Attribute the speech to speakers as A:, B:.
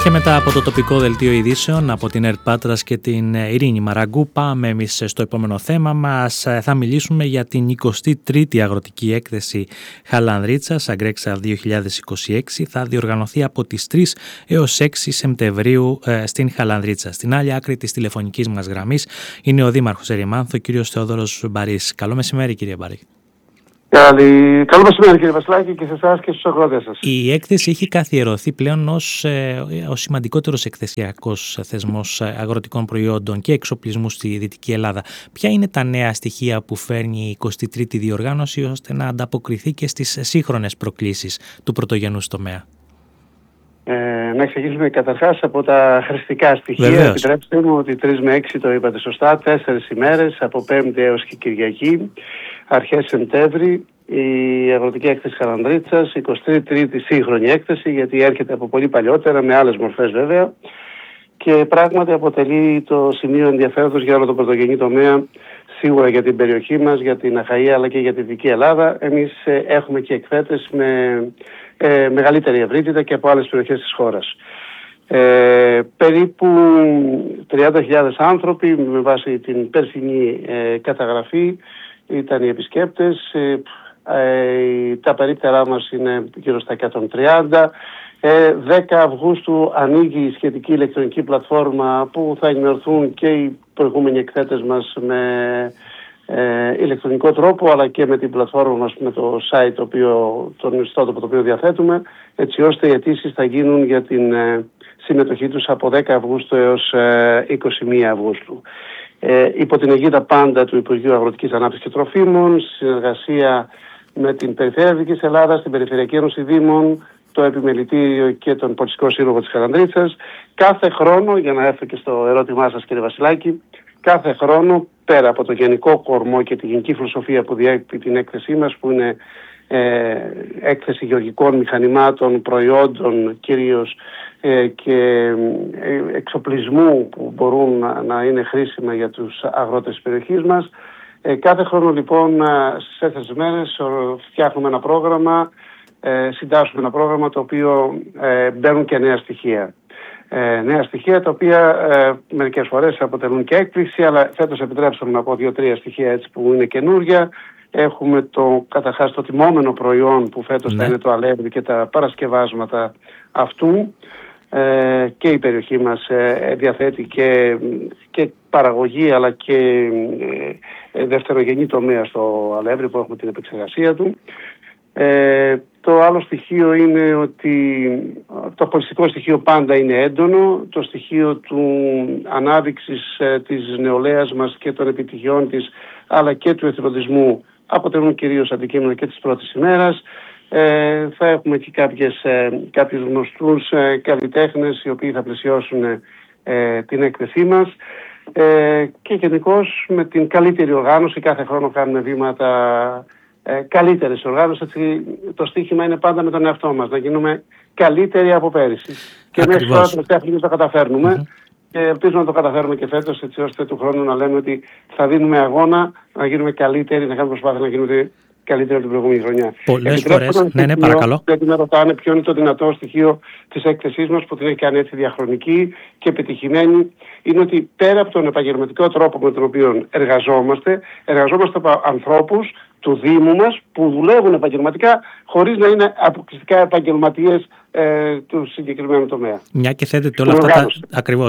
A: Και μετά από το τοπικό δελτίο ειδήσεων από την ΕΡΤ Πάτρας και την Ειρήνη Μαραγκού, πάμε εμείς στο επόμενο θέμα μας. Θα μιλήσουμε για την 23η αγροτική έκθεση Χαλανδρίτσας, Αγκρέξα 2026. Θα διοργανωθεί από τις 3 έως 6 Σεπτεμβρίου στην Χαλανδρίτσα. Στην άλλη άκρη της τηλεφωνικής μας γραμμής είναι ο Δήμαρχος Ερημάνθου, ο κύριος Θεόδωρος Μπαρίς. Καλό μεσημέρι, κύριε Μπαρί.
B: Καλό μεσημέρι, κύριε Βασιλάκη, και σε εσάς και στους αγρότες σας.
A: Η έκθεση έχει καθιερωθεί πλέον ως σημαντικότερος εκθεσιακός θεσμός αγροτικών προϊόντων και εξοπλισμού στη Δυτική Ελλάδα. Ποια είναι τα νέα στοιχεία που φέρνει η 23η διοργάνωση ώστε να ανταποκριθεί και στις σύγχρονες προκλήσεις του πρωτογενούς τομέα?
B: Να ξεκινήσουμε καταρχάς από τα χρηστικά στοιχεία.
A: Βεβαίως.
B: Επιτρέψτε μου ότι 3 με 6 το είπατε σωστά, 4 ημέρες, από Πέμπτη έως και Κυριακή, αρχές Σεπτέμβρη, η αγροτική έκθεση Χαλανδρίτσας, 23η σύγχρονη έκθεση, γιατί έρχεται από πολύ παλιότερα, με άλλες μορφές βέβαια, και πράγματι αποτελεί το σημείο ενδιαφέροντος για όλο το πρωτογενή τομέα, σίγουρα για την περιοχή μας, για την Αχαΐα αλλά και για τη Δυτική Ελλάδα. Εμείς έχουμε και εκθέτες με μεγαλύτερη ευρύτητα και από άλλες περιοχές της χώρας. Περίπου 30.000 άνθρωποι με βάση την περσινή καταγραφή ήταν οι επισκέπτες. Τα περίπτερά μας είναι γύρω στα 130. 10 Αυγούστου ανοίγει η σχετική ηλεκτρονική πλατφόρμα που θα ενημερωθούν και οι προηγούμενοι εκθέτες μας με ηλεκτρονικό τρόπο, αλλά και με την πλατφόρμα μας, με το site τον ιστότοπο το οποίο διαθέτουμε, έτσι ώστε οι αιτήσεις θα γίνουν για την συμμετοχή τους από 10 Αυγούστου έως 21 Αυγούστου. Υπό την αιγίδα πάντα του Υπουργείου Αγροτικής Ανάπτυξης και Τροφίμων, συνεργασία με την Περιφέρεια Δυτικής Ελλάδας, την Περιφερειακή Ένωση Δήμων, το Επιμελητήριο και τον Πολιτιστικό Σύλλογο της Χαλανδρίτσας, κάθε χρόνο, για να έρθω και στο ερώτημά σας, κύριε Βασιλάκη, κάθε χρόνο, πέρα από το γενικό κορμό και τη γενική φιλοσοφία που διέπει την έκθεσή μας, που είναι έκθεση γεωργικών μηχανημάτων, προϊόντων κυρίως και εξοπλισμού που μπορούν να είναι χρήσιμα για τους αγρότες της περιοχής μας, κάθε χρόνο λοιπόν στις 4 μέρες φτιάχνουμε ένα πρόγραμμα, συντάσσουμε ένα πρόγραμμα το οποίο μπαίνουν και νέα στοιχεία. Νέα στοιχεία τα οποία μερικές φορές αποτελούν και έκπληξη, αλλά φέτος επιτρέψτε μου να πω 2-3 στοιχεία έτσι που είναι καινούργια. Έχουμε καταρχάς το τιμόμενο προϊόν που φέτος θα είναι το αλεύρι και τα παρασκευάσματα αυτού, και η περιοχή μας διαθέτει και παραγωγή αλλά και δευτερογενή τομέα στο αλεύρι που έχουμε την επεξεργασία του. Το άλλο στοιχείο είναι ότι το πολιτιστικό στοιχείο πάντα είναι έντονο. Το στοιχείο του ανάδειξης της νεολαίας μας και των επιτυχιών της, αλλά και του εθελοντισμού, αποτελούν κυρίως αντικείμενο και της πρώτης ημέρας. Θα έχουμε και κάποιους γνωστούς καλλιτέχνες οι οποίοι θα πλαισιώσουν την έκθεσή μας. Και γενικώς με την καλύτερη οργάνωση, κάθε χρόνο κάνουμε βήματα καλύτερης οργάνωσης. Έτσι, το στίχημα είναι πάντα με τον εαυτό μας, να γίνουμε καλύτεροι από πέρυσι. Και μέχρι τώρα τελευταία χρόνια το καταφέρνουμε. Και ελπίζω να το καταφέρουμε και φέτος, έτσι ώστε του χρόνου να λέμε ότι θα δίνουμε αγώνα να γίνουμε καλύτεροι, να κάνουμε προσπάθεια να γίνουμε καλύτεροι από την προηγούμενη χρονιά.
A: Πολλές φορές. Ναι, παρακαλώ.
B: Γιατί με ρωτάνε ποιο είναι το δυνατό στοιχείο της έκθεσής μας που την έχει κάνει έτσι διαχρονική και επιτυχημένη. Είναι ότι πέρα από τον επαγγελματικό τρόπο με τον οποίο εργαζόμαστε από ανθρώπους του Δήμου μας που δουλεύουν επαγγελματικά χωρίς να είναι αποκλειστικά επαγγελματίες του συγκεκριμένου τομέα.
A: Μια και θέτετε όλα αυτά ακριβώς.